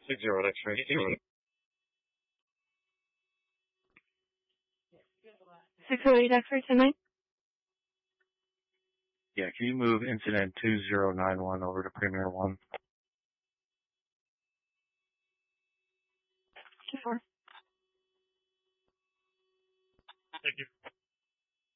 60 X-ray. 608 X-ray tonight. Yeah, can you move incident 2091 over to Premier 1? Sure. Thank you.